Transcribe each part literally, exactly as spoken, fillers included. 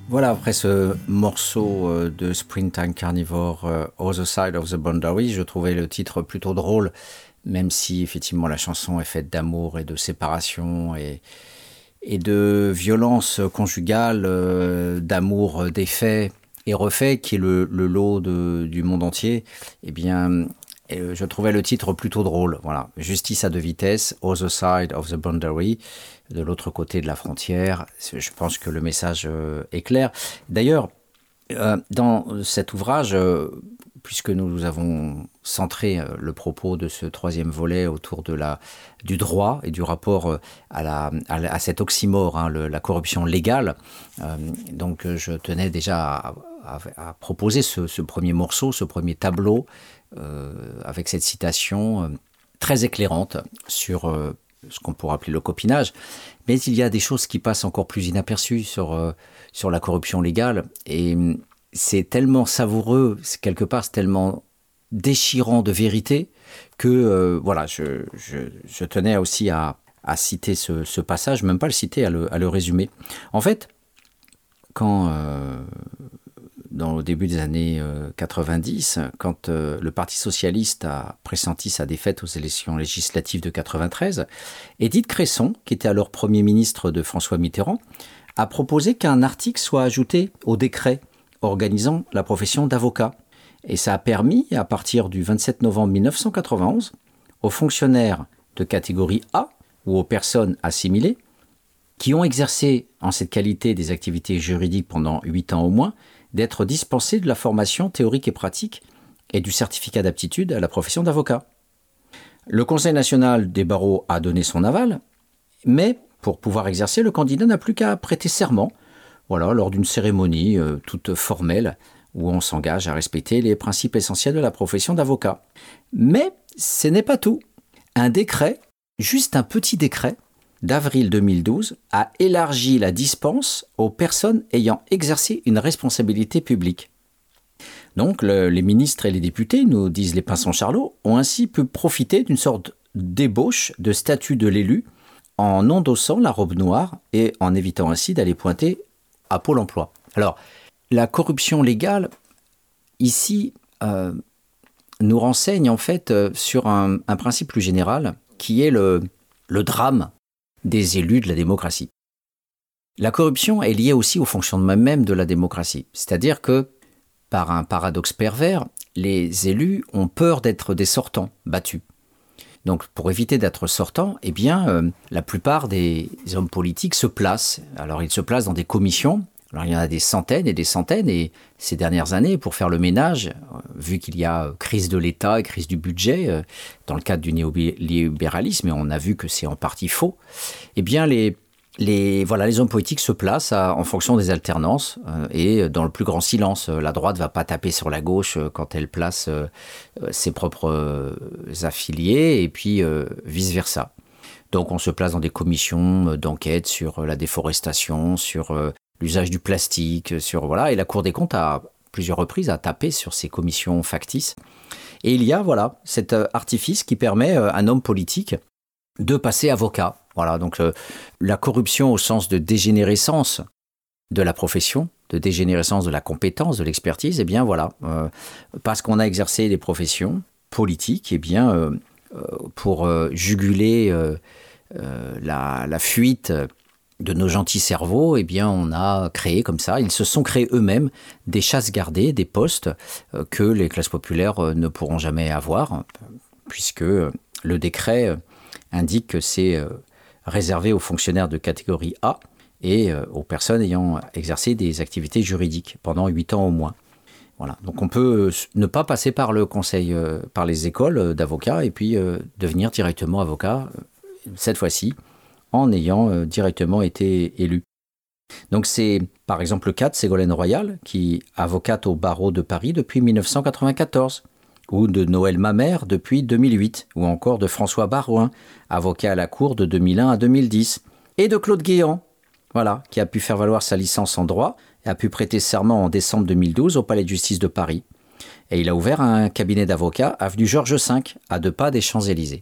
Voilà, après ce morceau euh, de Springtime Carnivore, euh, Other Side of the Boundary, je trouvais le titre plutôt drôle, même si effectivement la chanson est faite d'amour et de séparation et, et de violence conjugale, euh, d'amour défait et refait, qui est le, le lot de, du monde entier. Eh bien, euh, je trouvais le titre plutôt drôle. Voilà, Justice à deux vitesses, Other Side of the Boundary, de l'autre côté de la frontière. Je pense que le message euh, est clair. D'ailleurs, euh, dans cet ouvrage, euh, puisque nous avons centré euh, le propos de ce troisième volet autour de la, du droit et du rapport euh, à, la, à, la, à cet oxymore, hein, le, la corruption légale, euh, donc je tenais déjà à, à, à proposer ce, ce premier morceau, ce premier tableau, euh, avec cette citation euh, très éclairante sur euh, ce qu'on pourrait appeler le copinage, mais il y a des choses qui passent encore plus inaperçues sur, euh, sur la corruption légale, et c'est tellement savoureux, c'est quelque part c'est tellement déchirant de vérité que euh, voilà, je, je, je tenais aussi à, à citer ce, ce passage, même pas le citer, à le, à le résumer. En fait, quand euh, dans le début des années euh, quatre-vingt-dix, quand euh, le Parti socialiste a pressenti sa défaite aux élections législatives de quatre-vingt-treize, Édith Cresson, qui était alors Premier ministre de François Mitterrand, a proposé qu'un article soit ajouté au décret organisant la profession d'avocat. Et ça a permis, à partir du vingt-sept novembre mille neuf cent quatre-vingt-onze, aux fonctionnaires de catégorie A ou aux personnes assimilées qui ont exercé en cette qualité des activités juridiques pendant huit ans au moins, d'être dispensés de la formation théorique et pratique et du certificat d'aptitude à la profession d'avocat. Le Conseil national des barreaux a donné son aval, mais pour pouvoir exercer, le candidat n'a plus qu'à prêter serment, voilà, lors d'une cérémonie euh, toute formelle où on s'engage à respecter les principes essentiels de la profession d'avocat. Mais ce n'est pas tout. Un décret, juste un petit décret, d'avril deux mille douze, a élargi la dispense aux personnes ayant exercé une responsabilité publique. Donc le, les ministres et les députés, nous disent les Pinsons-Charlot, ont ainsi pu profiter d'une sorte d'ébauche de statut de l'élu en endossant la robe noire et en évitant ainsi d'aller pointer à Pôle emploi. Alors, la corruption légale, ici, euh, nous renseigne en fait euh, sur un, un principe plus général qui est le, le drame des élus de la démocratie. La corruption est liée aussi au fonctionnement même de la démocratie. C'est-à-dire que, par un paradoxe pervers, les élus ont peur d'être des sortants battus. Donc, pour éviter d'être sortants, eh bien, euh, la plupart des hommes politiques se placent. Alors, ils se placent dans des commissions. Alors, il y en a des centaines et des centaines. Et ces dernières années, pour faire le ménage, euh, vu qu'il y a crise de l'État et crise du budget, euh, dans le cadre du néolibéralisme, et on a vu que c'est en partie faux, eh bien, les, les, voilà, les hommes politiques se placent à, en fonction des alternances euh, et dans le plus grand silence. La droite ne va pas taper sur la gauche euh, quand elle place euh, ses propres euh, affiliés, et puis euh, vice-versa. Donc, on se place dans des commissions d'enquête sur la déforestation, sur euh, l'usage du plastique, sur voilà, et la Cour des comptes a plusieurs reprises a tapé sur ces commissions factices. Et il y a voilà cet artifice qui permet à un homme politique de passer avocat. Voilà, donc euh, la corruption au sens de dégénérescence de la profession, de dégénérescence de la compétence, de l'expertise, eh bien voilà, euh, parce qu'on a exercé des professions politiques, eh bien euh, euh, pour euh, juguler euh, euh, la, la fuite de nos gentils cerveaux, eh bien, on a créé comme ça, ils se sont créés eux-mêmes des chasses gardées, des postes euh, que les classes populaires euh, ne pourront jamais avoir, puisque euh, le décret euh, indique que c'est euh, réservé aux fonctionnaires de catégorie A et euh, aux personnes ayant exercé des activités juridiques pendant huit ans au moins. Voilà. Donc on peut euh, ne pas passer par le conseil, euh, par les écoles euh, d'avocats et puis euh, devenir directement avocat, euh, cette fois-ci, en ayant euh, directement été élu. Donc c'est par exemple le cas de Ségolène Royal, qui est avocate au barreau de Paris depuis mille neuf cent quatre-vingt-quatorze, ou de Noël Mamère depuis deux mille huit, ou encore de François Barouin, avocat à la Cour de deux mille un à deux mille dix, et de Claude Guéant, voilà, qui a pu faire valoir sa licence en droit et a pu prêter serment en décembre deux mille douze au Palais de justice de Paris. Et il a ouvert un cabinet d'avocats avenue Georges cinq, à deux pas des Champs-Élysées.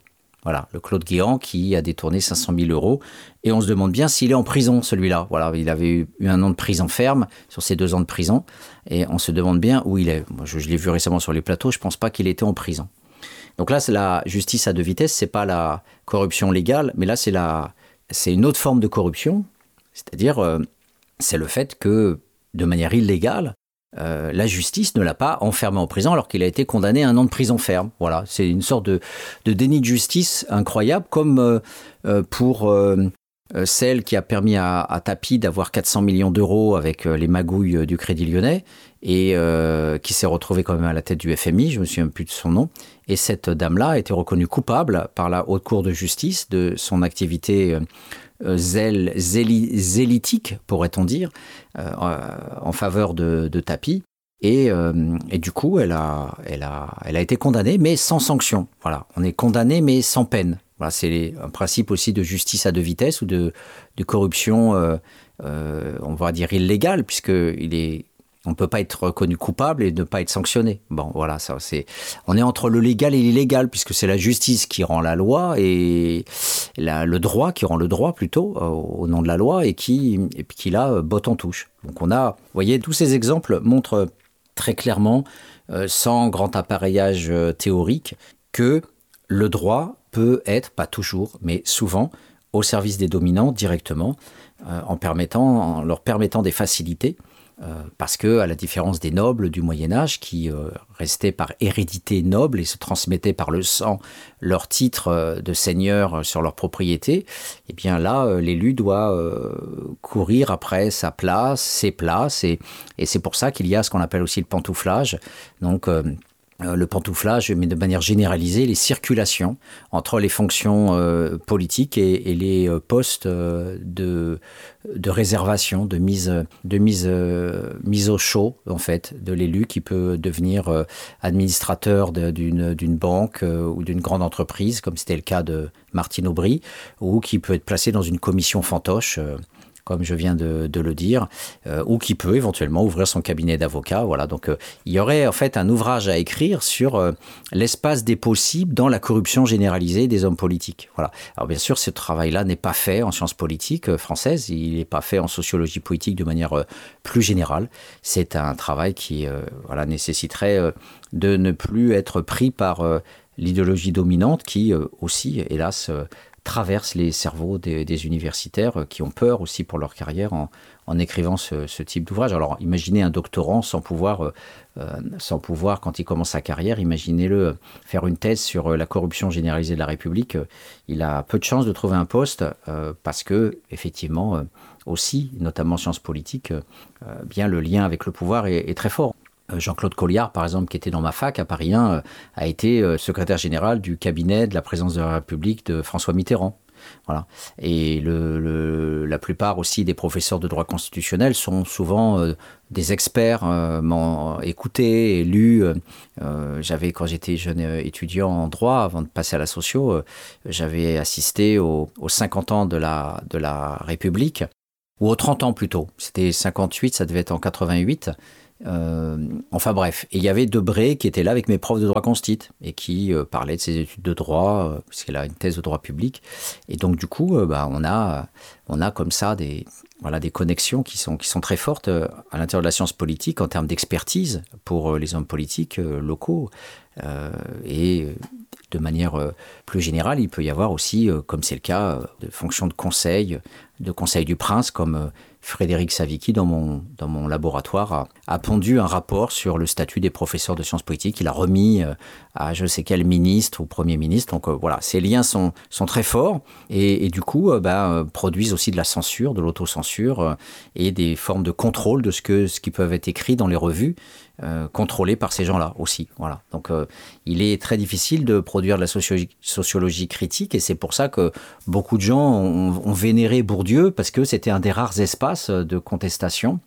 Voilà, le Claude Guéant qui a détourné cinq cent mille euros. Et on se demande bien s'il est en prison, celui-là. Voilà, il avait eu un an de prison ferme sur ses deux ans de prison. Et on se demande bien où il est. Moi, je, je l'ai vu récemment sur les plateaux, je ne pense pas qu'il était en prison. Donc là, c'est la justice à deux vitesses, ce n'est pas la corruption légale, mais là, c'est, la, c'est une autre forme de corruption. C'est-à-dire, euh, c'est le fait que, de manière illégale, Euh, la justice ne l'a pas enfermé en prison alors qu'il a été condamné à un an de prison ferme. Voilà, c'est une sorte de, de déni de justice incroyable, comme euh, euh, pour euh, euh, celle qui a permis à, à Tapi d'avoir quatre cents millions d'euros avec euh, les magouilles du Crédit Lyonnais et euh, qui s'est retrouvée quand même à la tête du F M I, je ne me souviens plus de son nom. Et cette dame-là a été reconnue coupable par la Haute Cour de justice de son activité euh, zèle, zéli, zélitique, pourrait-on dire, euh, en faveur de, de Tapi. Et, euh, et du coup, elle a, elle, a, elle a été condamnée, mais sans sanction. Voilà, on est condamné, mais sans peine. Voilà, c'est un principe aussi de justice à deux vitesses ou de, de corruption, euh, euh, on va dire illégale, puisqu'il est... On ne peut pas être reconnu coupable et ne pas être sanctionné. Bon, voilà, ça, c'est... On est entre le légal et l'illégal, puisque c'est la justice qui rend la loi et la, le droit qui rend le droit, plutôt, euh, au nom de la loi, et qui, et qui là, botte en touche. Donc on a, vous voyez, tous ces exemples montrent très clairement, euh, sans grand appareillage euh, théorique, que le droit peut être, pas toujours, mais souvent, au service des dominants directement, euh, en, permettant, en leur permettant des facilités. Euh, parce que, à la différence des nobles du Moyen-Âge, qui euh, restaient par hérédité noble et se transmettaient par le sang leur titre euh, de seigneur sur leur propriété, eh bien là, euh, l'élu doit euh, courir après sa place, ses places, et, et c'est pour ça qu'il y a ce qu'on appelle aussi le pantouflage. Donc, euh, le pantouflage, mais de manière généralisée, les circulations entre les fonctions euh, politiques et, et les euh, postes euh, de, de réservation, de mise, de mise, euh, mise au chaud, en fait, de l'élu qui peut devenir euh, administrateur de, d'une, d'une banque euh, ou d'une grande entreprise, comme c'était le cas de Martine Aubry, ou qui peut être placé dans une commission fantoche, euh, comme je viens de, de le dire, euh, ou qui peut éventuellement ouvrir son cabinet d'avocat. Voilà. Donc, euh, il y aurait en fait un ouvrage à écrire sur euh, l'espace des possibles dans la corruption généralisée des hommes politiques. Voilà. Alors, bien sûr, ce travail-là n'est pas fait en sciences politiques euh, françaises, il n'est pas fait en sociologie politique de manière euh, plus générale. C'est un travail qui euh, voilà, nécessiterait euh, de ne plus être pris par euh, l'idéologie dominante qui euh, aussi, hélas, euh, traverse les cerveaux des, des universitaires qui ont peur aussi pour leur carrière en, en écrivant ce, ce type d'ouvrage. Alors imaginez un doctorant sans pouvoir, euh, sans pouvoir, quand il commence sa carrière, imaginez-le faire une thèse sur la corruption généralisée de la République. Il a peu de chances de trouver un poste euh, parce que, effectivement, euh, aussi, notamment en sciences politiques, euh, bien le lien avec le pouvoir est, est très fort. Jean-Claude Colliard, par exemple, qui était dans ma fac à Paris un, a été secrétaire général du cabinet de la présidence de la République de François Mitterrand. Voilà. Et le, le, la plupart aussi des professeurs de droit constitutionnel sont souvent euh, des experts euh, m'ont écouté et lu. Euh, j'avais, quand j'étais jeune étudiant en droit, avant de passer à la socio, euh, j'avais assisté aux, aux cinquante ans de la, de la République, ou aux trente ans plutôt. C'était cinquante-huit, ça devait être en quatre-vingt-huit. Euh, enfin bref, et il y avait Debré qui était là avec mes profs de droit constit et qui euh, parlait de ses études de droit, euh, parce qu'elle a une thèse de droit public, et donc du coup euh, bah, on a on a comme ça des voilà des connexions qui sont qui sont très fortes euh, à l'intérieur de la science politique en termes d'expertise pour euh, les hommes politiques euh, locaux, euh, et de manière euh, plus générale, il peut y avoir aussi, euh, comme c'est le cas, euh, de fonctions de conseil, de conseil du prince, comme euh, Frédéric Savicki, dans mon, dans mon laboratoire, a, a pondu un rapport sur le statut des professeurs de sciences politiques. Il a remis euh, à je sais quel ministre ou premier ministre. Donc euh, voilà, ces liens sont, sont très forts et, et du coup euh, bah, euh, produisent aussi de la censure, de l'autocensure euh, et des formes de contrôle de ce, que, ce qui peut être écrit dans les revues, euh, contrôlées par ces gens-là aussi. Voilà. Donc euh, il est très difficile de produire de la sociologie, sociologie critique et c'est pour ça que beaucoup de gens ont, ont vénéré Bourdieu parce que c'était un des rares espaces de contestation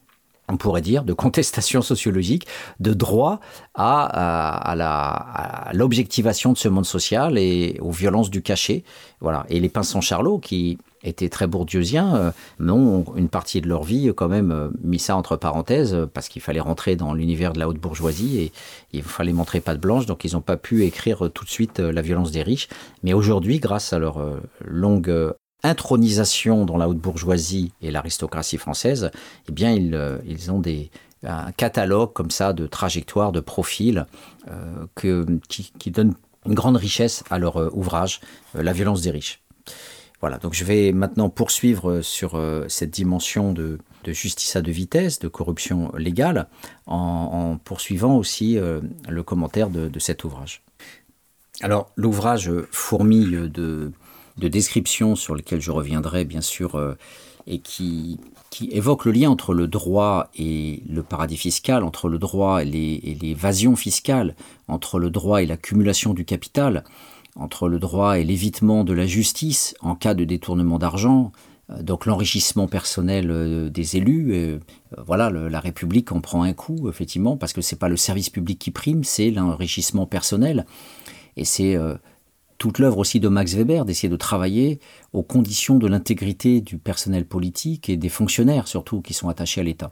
on pourrait dire, de contestation sociologique, de droit à, à, à, la, à l'objectivation de ce monde social et aux violences du cachet. Voilà. Et les Pinson-Charlot, qui étaient très bourdieusiens, euh, ont une partie de leur vie quand même euh, mis ça entre parenthèses, euh, parce qu'il fallait rentrer dans l'univers de la haute bourgeoisie et il fallait montrer patte blanche, donc ils n'ont pas pu écrire euh, tout de suite euh, la violence des riches. Mais aujourd'hui, grâce à leur euh, longue euh, intronisation dans la haute bourgeoisie et l'aristocratie française, eh bien ils, euh, ils ont des, un catalogue comme ça de trajectoires, de profils euh, que, qui, qui donnent une grande richesse à leur euh, ouvrage, euh, La violence des riches. Voilà, donc je vais maintenant poursuivre sur euh, cette dimension de, de justice à deux vitesses, de corruption légale, en, en poursuivant aussi euh, le commentaire de, de cet ouvrage. Alors l'ouvrage fourmille de de descriptions sur lesquelles je reviendrai bien sûr euh, et qui, qui évoquent le lien entre le droit et le paradis fiscal, entre le droit et, les, et l'évasion fiscale, entre le droit et l'accumulation du capital, entre le droit et l'évitement de la justice en cas de détournement d'argent, euh, donc l'enrichissement personnel euh, des élus. Euh, voilà, le, la République en prend un coup, effectivement, parce que c'est pas le service public qui prime, c'est l'enrichissement personnel. Et c'est euh, toute l'œuvre aussi de Max Weber, d'essayer de travailler aux conditions de l'intégrité du personnel politique et des fonctionnaires surtout qui sont attachés à l'État.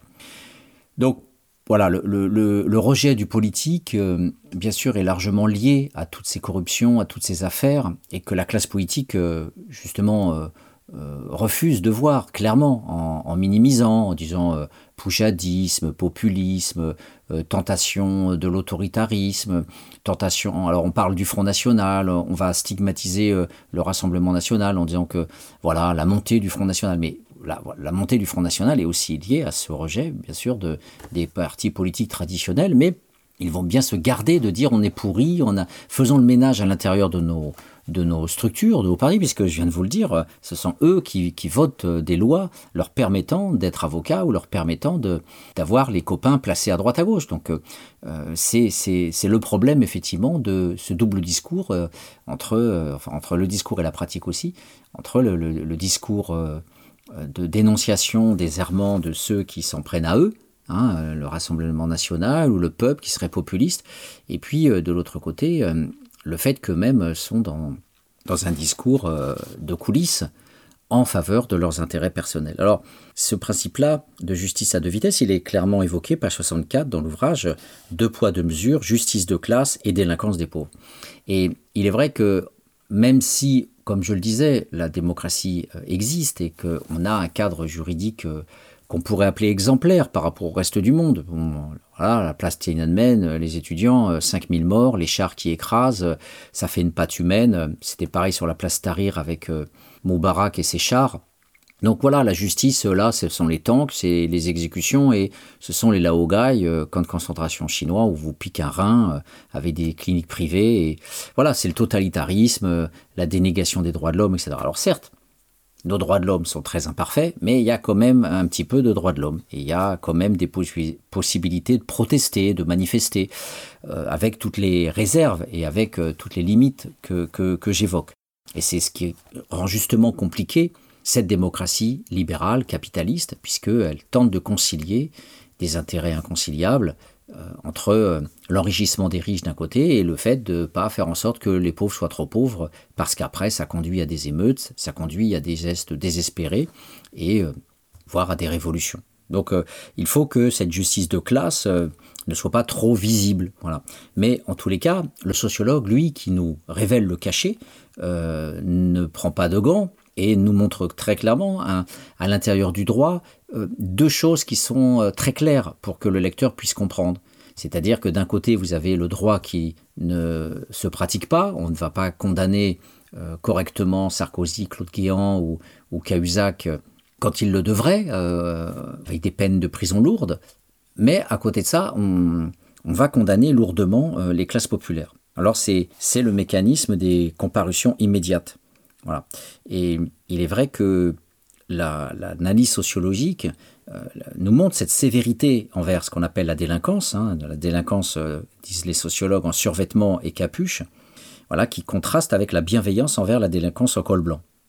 Donc voilà, le, le, le rejet du politique, euh, bien sûr, est largement lié à toutes ces corruptions, à toutes ces affaires, et que la classe politique, euh, justement, euh, euh, refuse de voir clairement, en, en minimisant, en disant euh, poujadisme, populisme, euh, tentation de l'autoritarisme, tentation. Alors on parle du Front National, on va stigmatiser euh, le Rassemblement National en disant que voilà la montée du Front National, mais la, la montée du Front National est aussi liée à ce rejet, bien sûr, de, des partis politiques traditionnels, mais ils vont bien se garder de dire on est pourri, on a, faisons le ménage à l'intérieur de nos, de nos structures, de nos partis, puisque je viens de vous le dire, ce sont eux qui, qui votent des lois leur permettant d'être avocats ou leur permettant de, d'avoir les copains placés à droite à gauche. Donc euh, c'est, c'est, c'est le problème effectivement de ce double discours euh, entre, euh, enfin, entre le discours et la pratique aussi, entre le, le, le discours euh, de dénonciation des errements de ceux qui s'en prennent à eux, Hein, le Rassemblement national ou le peuple qui serait populiste, et puis euh, de l'autre côté, euh, le fait qu'eux-mêmes sont dans, dans un discours euh, de coulisses en faveur de leurs intérêts personnels. Alors, ce principe-là de justice à deux vitesses, il est clairement évoqué, page soixante-quatre, dans l'ouvrage « Deux poids, deux mesures, justice de classe et délinquance des pauvres ». Et il est vrai que même si, comme je le disais, la démocratie existe et qu'on a un cadre juridique euh, qu'on pourrait appeler exemplaire par rapport au reste du monde. Bon, voilà, la place Tiananmen, les étudiants, cinq mille morts, les chars qui écrasent, ça fait une patte humaine. C'était pareil sur la place Tahrir avec euh, Moubarak et ses chars. Donc voilà, la justice, là, ce sont les tanks, c'est les exécutions et ce sont les laogai, euh, camps de concentration chinois où vous piquez un rein euh, avec des cliniques privées. Et voilà, c'est le totalitarisme, euh, la dénégation des droits de l'homme, et cetera. Alors certes, nos droits de l'homme sont très imparfaits, mais il y a quand même un petit peu de droits de l'homme. Et il y a quand même des possi- possibilités de protester, de manifester, euh, avec toutes les réserves et avec euh, toutes les limites que, que, que j'évoque. Et c'est ce qui rend justement compliqué cette démocratie libérale, capitaliste, puisqu'elle tente de concilier des intérêts inconciliables euh, entre euh, l'enrichissement des riches d'un côté et le fait de ne pas faire en sorte que les pauvres soient trop pauvres, parce qu'après ça conduit à des émeutes, ça conduit à des gestes désespérés et euh, voire à des révolutions. Donc euh, il faut que cette justice de classe euh, ne soit pas trop visible. Voilà. Mais en tous les cas, le sociologue, lui, qui nous révèle le cachet, euh, ne prend pas de gants et nous montre très clairement hein, à l'intérieur du droit euh, deux choses qui sont euh, très claires pour que le lecteur puisse comprendre. C'est-à-dire que d'un côté, vous avez le droit qui ne se pratique pas, on ne va pas condamner euh, correctement Sarkozy, Claude Guéant ou, ou Cahuzac euh, quand il le devrait, euh, avec des peines de prison lourdes, mais à côté de ça, on, on va condamner lourdement euh, les classes populaires. Alors c'est, c'est le mécanisme des comparutions immédiates. Voilà. Et il est vrai que la, l'analyse sociologique euh, nous montre cette sévérité envers ce qu'on appelle la délinquance. Hein, la délinquance, euh, disent les sociologues, en survêtement et capuche, voilà, qui contraste avec la bienveillance envers la délinquance en col blanc.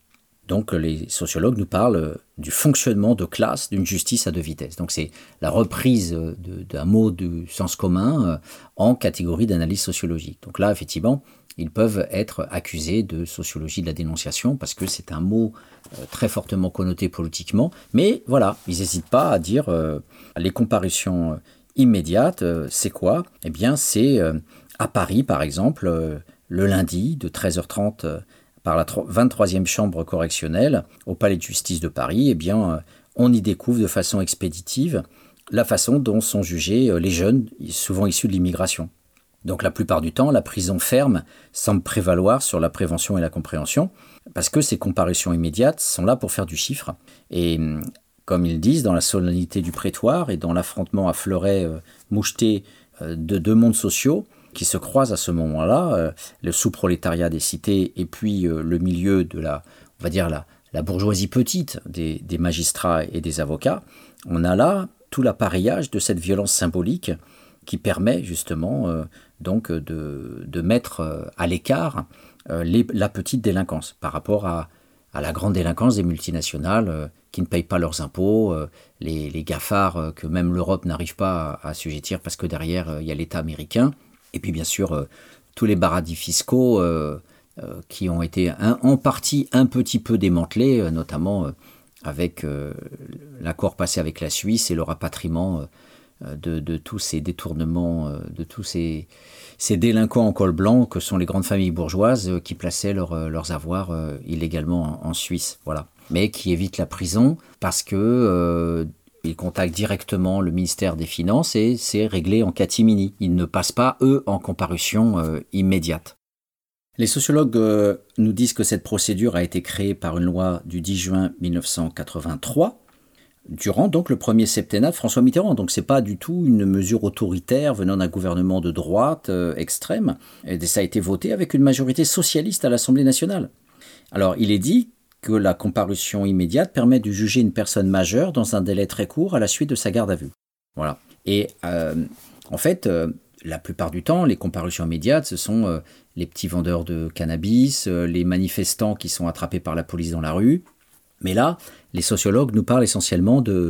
Donc les sociologues nous parlent du fonctionnement de classe d'une justice à deux vitesses. Donc c'est la reprise de, d'un mot du sens commun en catégorie d'analyse sociologique. Donc là, effectivement, ils peuvent être accusés de sociologie de la dénonciation parce que c'est un mot très fortement connoté politiquement. Mais voilà, ils n'hésitent pas à dire euh, les comparutions immédiates, euh, c'est quoi ? Eh bien, c'est euh, à Paris, par exemple, euh, le lundi de treize heures trente euh, par la vingt-troisième chambre correctionnelle au palais de justice de Paris, eh bien, on y découvre de façon expéditive la façon dont sont jugés les jeunes, souvent issus de l'immigration. Donc la plupart du temps, la prison ferme semble prévaloir sur la prévention et la compréhension, parce que ces comparutions immédiates sont là pour faire du chiffre. Et comme ils disent, dans la solennité du prétoire et dans l'affrontement à fleurets euh, mouchetés euh, de deux mondes sociaux, qui se croisent à ce moment-là, euh, le sous-prolétariat des cités et puis euh, le milieu de la, on va dire la, la bourgeoisie petite des, des magistrats et des avocats, on a là tout l'appareillage de cette violence symbolique qui permet justement euh, donc de, de mettre euh, à l'écart euh, les, la petite délinquance par rapport à, à la grande délinquance des multinationales euh, qui ne payent pas leurs impôts, euh, les, les GAFAR euh, que même l'Europe n'arrive pas à, à assujettir parce que derrière euh, il y a l'État américain. Et puis bien sûr, euh, tous les paradis fiscaux euh, euh, qui ont été un, en partie un petit peu démantelés, euh, notamment euh, avec euh, l'accord passé avec la Suisse et le rapatriement euh, de, de tous ces détournements, euh, de tous ces, ces délinquants en col blanc que sont les grandes familles bourgeoises euh, qui plaçaient leur, euh, leurs avoirs euh, illégalement en, en Suisse. Voilà. Mais qui évitent la prison parce que... Euh, Ils contactent directement le ministère des Finances et c'est réglé en catimini. Ils ne passent pas, eux, en comparution euh, immédiate. Les sociologues euh, nous disent que cette procédure a été créée par une loi du dix juin mille neuf cent quatre-vingt-trois, durant donc le premier septennat de François Mitterrand. Donc ce n'est pas du tout une mesure autoritaire venant d'un gouvernement de droite euh, extrême. Et ça a été voté avec une majorité socialiste à l'Assemblée nationale. Alors il est dit que la comparution immédiate permet de juger une personne majeure dans un délai très court à la suite de sa garde à vue. Voilà. Et euh, en fait, euh, la plupart du temps, les comparutions immédiates, ce sont euh, les petits vendeurs de cannabis, euh, les manifestants qui sont attrapés par la police dans la rue. Mais là, les sociologues nous parlent essentiellement de,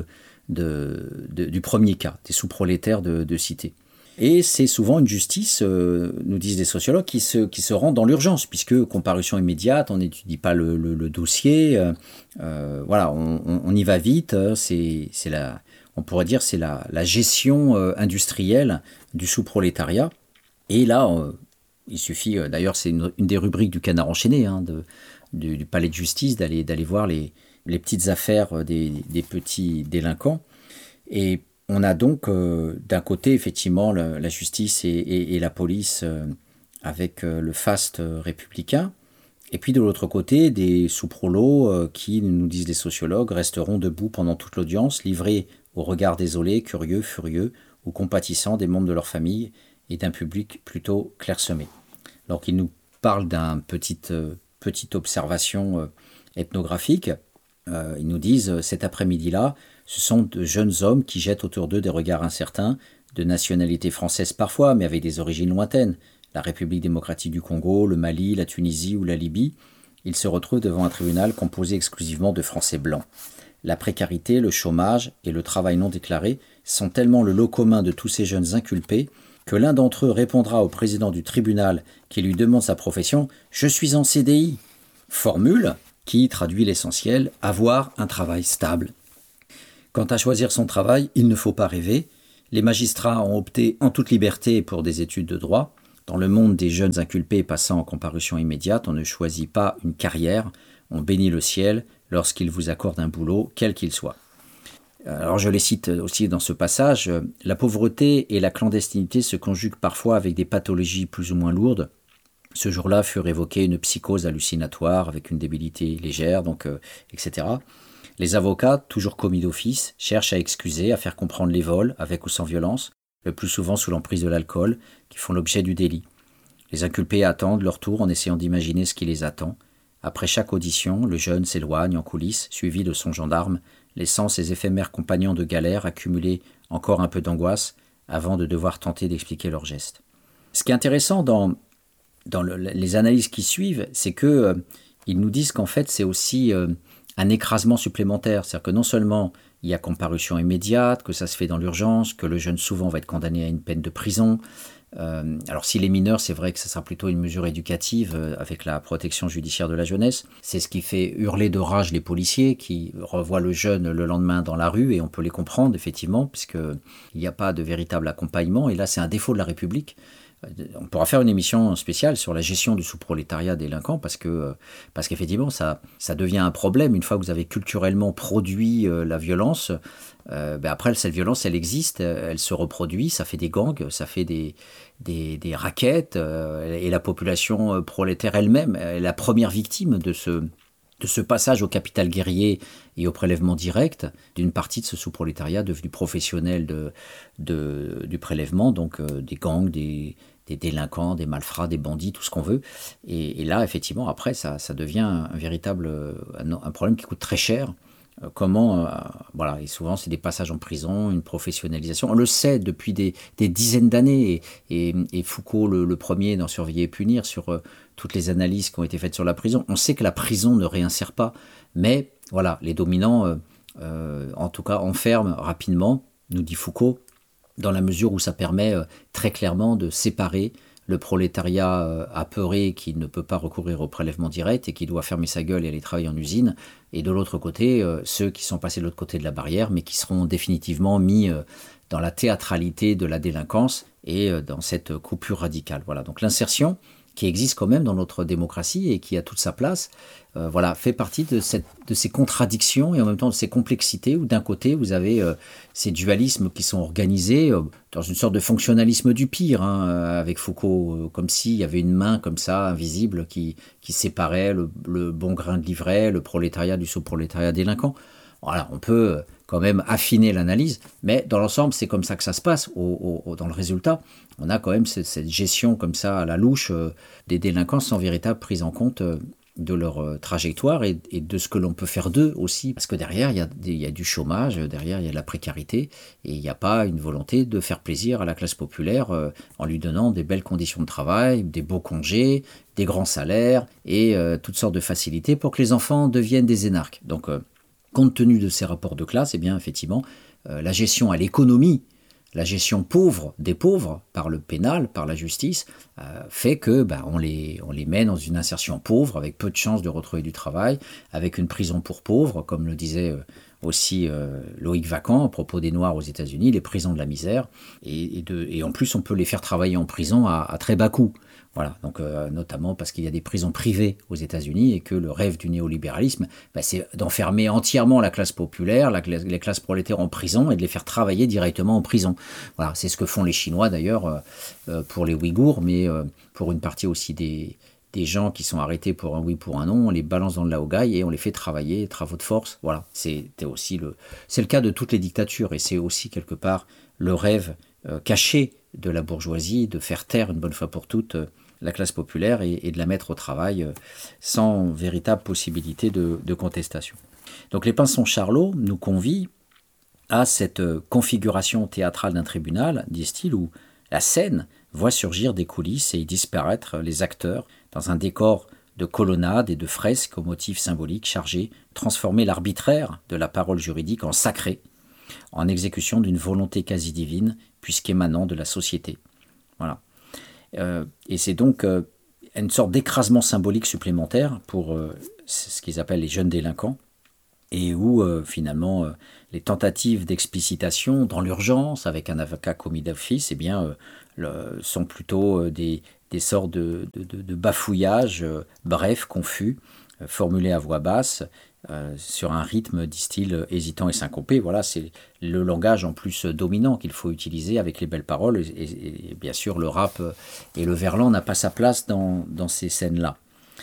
de, de, du premier cas, des sous-prolétaires de, de cité. Et c'est souvent une justice, euh, nous disent des sociologues, qui se, qui se rend dans l'urgence, puisque comparution immédiate, on n'étudie pas le, le, le dossier, euh, euh, voilà, on, on, on y va vite, c'est, c'est la, on pourrait dire c'est la, la gestion euh, industrielle du sous-prolétariat. Et là, euh, il suffit, euh, d'ailleurs c'est une, une des rubriques du Canard enchaîné, hein, de, du, du palais de justice, d'aller, d'aller voir les, les petites affaires des, des petits délinquants. Et on a donc euh, d'un côté effectivement le, la justice et, et, et la police euh, avec euh, le faste euh, républicain, et puis de l'autre côté des sous-prolos euh, qui, nous disent les sociologues, resteront debout pendant toute l'audience, livrés au regard désolé, curieux, furieux ou compatissant des membres de leur famille et d'un public plutôt clairsemé. Alors qu'ils nous parlent d'une petite, euh, petite observation euh, ethnographique, euh, ils nous disent cet après-midi-là, ce sont de jeunes hommes qui jettent autour d'eux des regards incertains, de nationalité française parfois, mais avec des origines lointaines. La République démocratique du Congo, le Mali, la Tunisie ou la Libye. Ils se retrouvent devant un tribunal composé exclusivement de Français blancs. La précarité, le chômage et le travail non déclaré sont tellement le lot commun de tous ces jeunes inculpés que l'un d'entre eux répondra au président du tribunal qui lui demande sa profession « Je suis en C D I ». Formule qui traduit l'essentiel « avoir un travail stable ». Quant à choisir son travail, il ne faut pas rêver. Les magistrats ont opté en toute liberté pour des études de droit. Dans le monde des jeunes inculpés passant en comparution immédiate, on ne choisit pas une carrière, on bénit le ciel lorsqu'il vous accorde un boulot, quel qu'il soit. Alors je les cite aussi dans ce passage, la pauvreté et la clandestinité se conjuguent parfois avec des pathologies plus ou moins lourdes. Ce jour-là fut évoquée une psychose hallucinatoire avec une débilité légère, donc, euh, et cetera. Les avocats, toujours commis d'office, cherchent à excuser, à faire comprendre les vols, avec ou sans violence, le plus souvent sous l'emprise de l'alcool, qui font l'objet du délit. Les inculpés attendent leur tour en essayant d'imaginer ce qui les attend. Après chaque audition, le jeune s'éloigne en coulisses, suivi de son gendarme, laissant ses éphémères compagnons de galère accumuler encore un peu d'angoisse avant de devoir tenter d'expliquer leurs gestes. Ce qui est intéressant dans, dans le, les analyses qui suivent, c'est que euh, ils nous disent qu'en fait, c'est aussi euh, un écrasement supplémentaire. C'est-à-dire que non seulement il y a comparution immédiate, que ça se fait dans l'urgence, que le jeune souvent va être condamné à une peine de prison. Euh, alors si les mineurs, c'est vrai que ça sera plutôt une mesure éducative euh, avec la protection judiciaire de la jeunesse. C'est ce qui fait hurler de rage les policiers qui revoient le jeune le lendemain dans la rue, et on peut les comprendre effectivement, puisqu'il n'y a pas de véritable accompagnement, et là c'est un défaut de la République. On pourra faire une émission spéciale sur la gestion du sous-prolétariat délinquant parce que parce qu'effectivement ça ça devient un problème une fois que vous avez culturellement produit euh, la violence. Euh, ben après cette violence elle existe, elle se reproduit, ça fait des gangs, ça fait des des, des rackets euh, et la population prolétaire elle-même est la première victime de ce de ce passage au capital guerrier et au prélèvement direct d'une partie de ce sous-prolétariat devenu professionnel de, de, du prélèvement, donc euh, des gangs, des, des délinquants, des malfrats, des bandits, tout ce qu'on veut. Et, et là, effectivement, après, ça, ça devient un, un véritable un, un problème qui coûte très cher. Euh, comment, euh, voilà, et souvent c'est des passages en prison, une professionnalisation. On le sait depuis des, des dizaines d'années, et, et, et Foucault, le, le premier dans Surveiller et punir, sur euh, toutes les analyses qui ont été faites sur la prison, on sait que la prison ne réinsère pas, mais voilà, les dominants, euh, euh, en tout cas, enferment rapidement, nous dit Foucault, dans la mesure où ça permet euh, très clairement de séparer le prolétariat euh, apeuré qui ne peut pas recourir au prélèvement direct et qui doit fermer sa gueule et aller travailler en usine, et de l'autre côté, euh, ceux qui sont passés de l'autre côté de la barrière, mais qui seront définitivement mis euh, dans la théâtralité de la délinquance et euh, dans cette coupure radicale. Voilà, donc l'insertion, qui existe quand même dans notre démocratie et qui a toute sa place, euh, voilà, fait partie de, cette, de ces contradictions et en même temps de ces complexités où d'un côté vous avez euh, ces dualismes qui sont organisés euh, dans une sorte de fonctionnalisme du pire, hein, euh, avec Foucault, euh, comme s'il y avait une main comme ça, invisible, qui, qui séparait le, le bon grain de l'ivraie, le prolétariat du sous-prolétariat délinquant. Voilà, on peut quand même affiner l'analyse, mais dans l'ensemble, c'est comme ça que ça se passe. Au, au, dans le résultat, on a quand même cette, cette gestion comme ça à la louche euh, des délinquants sans véritable prise en compte euh, de leur euh, trajectoire et, et de ce que l'on peut faire d'eux aussi. Parce que derrière, il y a, il y a du chômage, derrière, il y a de la précarité, et il n'y a pas une volonté de faire plaisir à la classe populaire euh, en lui donnant des belles conditions de travail, des beaux congés, des grands salaires et euh, toutes sortes de facilités pour que les enfants deviennent des énarques. Donc, euh, compte tenu de ces rapports de classe, eh bien, effectivement, euh, la gestion à l'économie, la gestion pauvre des pauvres par le pénal, par la justice, euh, fait que ben, on, les, on les met dans une insertion pauvre avec peu de chances de retrouver du travail, avec une prison pour pauvres, comme le disait euh, aussi euh, Loïc Vacan à propos des Noirs aux États-Unis, les prisons de la misère, et, et, de, et en plus on peut les faire travailler en prison à, à très bas coût. Voilà, donc euh, notamment parce qu'il y a des prisons privées aux États-Unis et que le rêve du néolibéralisme, bah, c'est d'enfermer entièrement la classe populaire, la, les classes prolétaires en prison et de les faire travailler directement en prison. Voilà, c'est ce que font les Chinois d'ailleurs euh, pour les Ouïghours, mais euh, pour une partie aussi des, des gens qui sont arrêtés pour un oui, pour un non, on les balance dans le laogai et on les fait travailler, travaux de force. Voilà, c'était aussi le, c'est le cas de toutes les dictatures et c'est aussi quelque part le rêve euh, caché de la bourgeoisie de faire taire une bonne fois pour toutes euh, la classe populaire et, et de la mettre au travail euh, sans véritable possibilité de, de contestation. Donc les Pinsons Charlot nous convient à cette euh, configuration théâtrale d'un tribunal, disent-ils, où la scène voit surgir des coulisses et y disparaître les acteurs dans un décor de colonnades et de fresques aux motifs symboliques chargés de transformer l'arbitraire de la parole juridique en sacré, en exécution d'une volonté quasi divine, puisqu'émanant de la société. Voilà. Euh, et c'est donc euh, une sorte d'écrasement symbolique supplémentaire pour euh, ce qu'ils appellent les jeunes délinquants, et où euh, finalement euh, les tentatives d'explicitation dans l'urgence avec un avocat commis d'office eh bien, euh, le, sont plutôt euh, des, des sortes de, de, de, de bafouillages euh, brefs, confus, euh, formulés à voix basse, euh, sur un rythme, disent-ils, hésitant et syncopé. Voilà, c'est le langage en plus dominant qu'il faut utiliser avec les belles paroles. Et, et, et bien sûr, le rap et le verlan n'a pas sa place dans, dans ces scènes-là.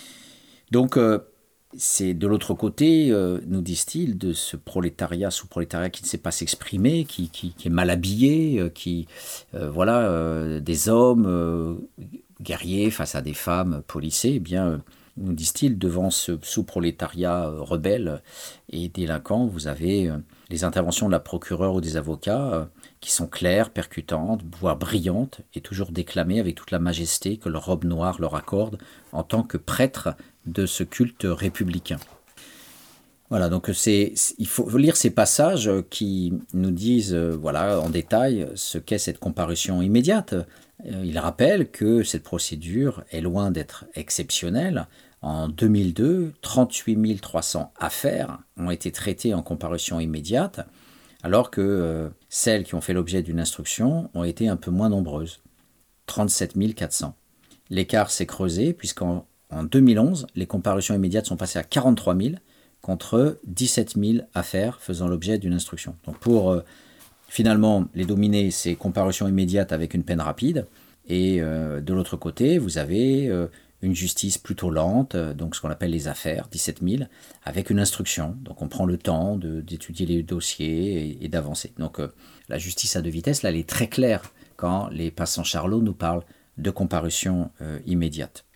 Donc, euh, c'est de l'autre côté, euh, nous disent-ils, de ce prolétariat, sous-prolétariat qui ne sait pas s'exprimer, qui, qui, qui est mal habillé, euh, qui, euh, voilà, euh, des hommes euh, guerriers face à des femmes policées, eh bien, euh, nous disent-ils, devant ce sous-prolétariat euh, rebelle et délinquant, vous avez euh, les interventions de la procureure ou des avocats euh, qui sont claires, percutantes, voire brillantes, et toujours déclamées avec toute la majesté que leur robe noire leur accorde en tant que prêtres de ce culte républicain. Voilà, donc c'est, il faut lire ces passages qui nous disent euh, voilà, en détail ce qu'est cette comparution immédiate. Euh, il rappelle que cette procédure est loin d'être exceptionnelle. En deux mille deux, trente-huit mille trois cents affaires ont été traitées en comparution immédiate, alors que euh, celles qui ont fait l'objet d'une instruction ont été un peu moins nombreuses, trente-sept mille quatre cents. L'écart s'est creusé puisqu'en en deux mille onze, les comparutions immédiates sont passées à quarante-trois mille, contre dix-sept mille affaires faisant l'objet d'une instruction. Donc pour euh, finalement les dominer, c'est comparution immédiate avec une peine rapide, et euh, de l'autre côté, vous avez euh, une justice plutôt lente, donc ce qu'on appelle les affaires, dix-sept mille, avec une instruction. Donc on prend le temps de, d'étudier les dossiers et, et d'avancer. Donc euh, la justice à deux vitesses, là, elle est très claire quand les passants Charlot nous parlent de comparution euh, immédiate.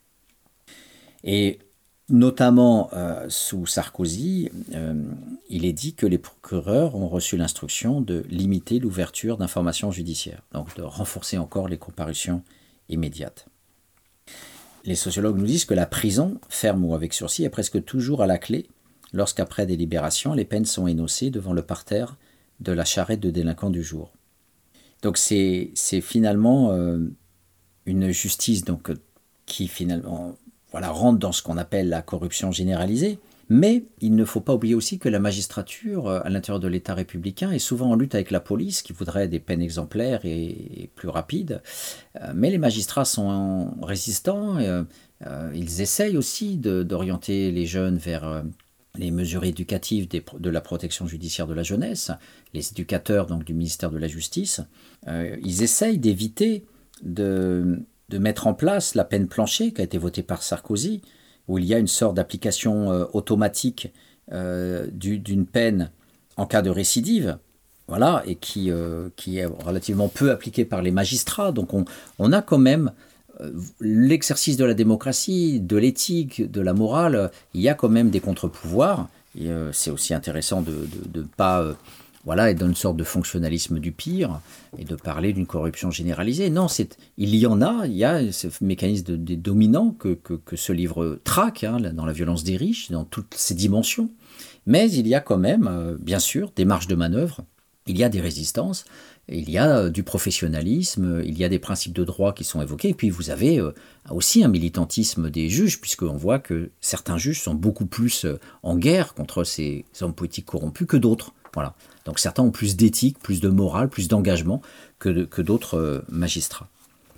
Et notamment euh, sous Sarkozy, euh, il est dit que les procureurs ont reçu l'instruction de limiter l'ouverture d'informations judiciaires, donc de renforcer encore les comparutions immédiates. Les sociologues nous disent que la prison, ferme ou avec sursis, est presque toujours à la clé lorsqu'après délibération, les peines sont énoncées devant le parterre de la charrette de délinquants du jour. Donc c'est, c'est finalement euh, une justice donc, qui finalement... Voilà, rentre dans ce qu'on appelle la corruption généralisée. Mais il ne faut pas oublier aussi que la magistrature, à l'intérieur de l'État républicain, est souvent en lutte avec la police, qui voudrait des peines exemplaires et plus rapides. Mais les magistrats sont résistants. Et, euh, ils essayent aussi de, d'orienter les jeunes vers euh, les mesures éducatives des, de la protection judiciaire de la jeunesse, les éducateurs donc, du ministère de la Justice. Euh, ils essayent d'éviter de... de mettre en place la peine plancher qui a été votée par Sarkozy, où il y a une sorte d'application euh, automatique euh, du, d'une peine en cas de récidive, voilà, et qui, euh, qui est relativement peu appliquée par les magistrats. Donc on, on a quand même euh, l'exercice de la démocratie, de l'éthique, de la morale, il y a quand même des contre-pouvoirs, et euh, c'est aussi intéressant de ne pas... Euh, Voilà, et dans une sorte de fonctionnalisme du pire, et de parler d'une corruption généralisée. Non, c'est, il y en a, il y a ce mécanisme de, de dominant que, que, que ce livre traque, hein, dans la violence des riches, dans toutes ses dimensions. Mais il y a quand même, euh, bien sûr, des marges de manœuvre, il y a des résistances, il y a euh, du professionnalisme, il y a des principes de droit qui sont évoqués, et puis vous avez euh, aussi un militantisme des juges, puisqu'on voit que certains juges sont beaucoup plus euh, en guerre contre ces hommes politiques corrompus que d'autres. Voilà. Donc certains ont plus d'éthique, plus de morale, plus d'engagement que, de, que d'autres euh, magistrats.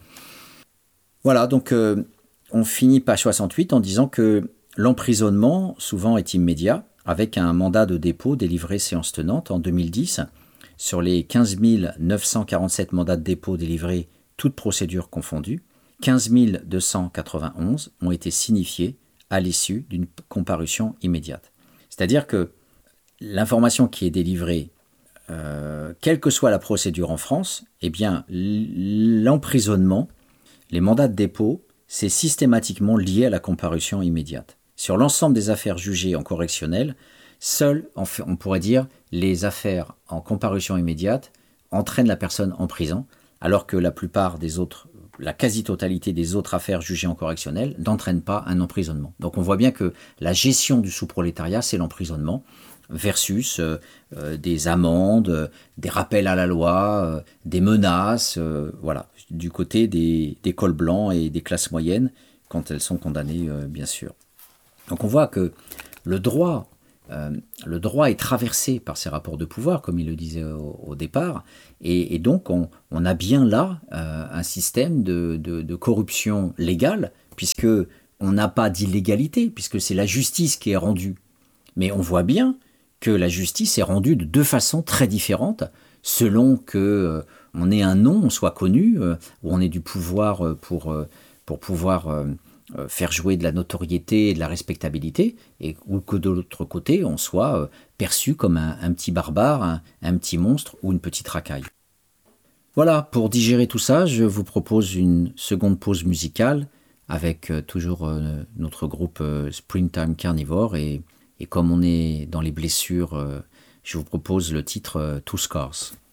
Voilà, donc euh, on finit page soixante-huit en disant que l'emprisonnement souvent est immédiat, avec un mandat de dépôt délivré séance tenante en deux mille dix. Sur les quinze mille neuf cent quarante-sept mandats de dépôt délivrés, toutes procédures confondues, quinze mille deux cent quatre-vingt-onze ont été signifiés à l'issue d'une comparution immédiate. C'est-à-dire que l'information qui est délivrée, euh, quelle que soit la procédure en France, eh bien, l'emprisonnement, les mandats de dépôt, c'est systématiquement lié à la comparution immédiate. Sur l'ensemble des affaires jugées en correctionnel, seules, on pourrait dire, les affaires en comparution immédiate entraînent la personne en prison, alors que la plupart des autres, la quasi-totalité des autres affaires jugées en correctionnel n'entraînent pas un emprisonnement. Donc on voit bien que la gestion du sous-prolétariat, c'est l'emprisonnement, versus euh, euh, des amendes, euh, des rappels à la loi, euh, des menaces, euh, voilà, du côté des, des cols blancs et des classes moyennes, quand elles sont condamnées, euh, bien sûr. Donc on voit que le droit, euh, le droit est traversé par ces rapports de pouvoir, comme il le disait au, au départ, et, et donc on, on a bien là euh, un système de, de, de corruption légale, puisque on n'a pas d'illégalité, puisque c'est la justice qui est rendue. Mais on voit bien que la justice est rendue de deux façons très différentes, selon que euh, on ait un nom, on soit connu, euh, ou on ait du pouvoir euh, pour, euh, pour pouvoir euh, euh, faire jouer de la notoriété et de la respectabilité, et, ou que de l'autre côté, on soit euh, perçu comme un, un petit barbare, un, un petit monstre ou une petite racaille. Voilà, pour digérer tout ça, je vous propose une seconde pause musicale avec euh, toujours euh, notre groupe euh, Springtime Carnivore, et Et comme on est dans les blessures, euh, Je vous propose le titre euh, Two Scars.